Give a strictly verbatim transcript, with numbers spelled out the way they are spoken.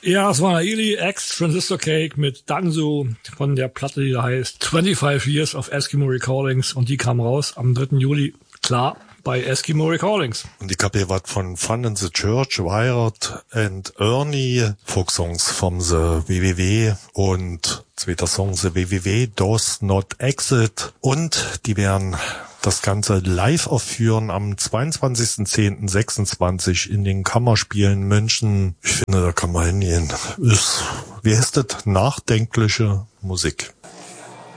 Ja, es war Naili X Transistor Cake mit Danzu von der Platte, die da heißt twenty-five Years of Eskimo Recordings, und die kam raus am dritten Juli, klar, bei Eskimo Recordings. Und ich hab hier was von Fun in the Church, Wired and Ernie, Folksongs vom The W W W und zweiter Song The W W W Does Not Exit, und die werden das Ganze live aufführen am zweiundzwanzigsten zehnten sechsundzwanzig in den Kammerspielen München. Ich finde, da kann man hingehen. Ist, wie heißt das? Nachdenkliche Musik.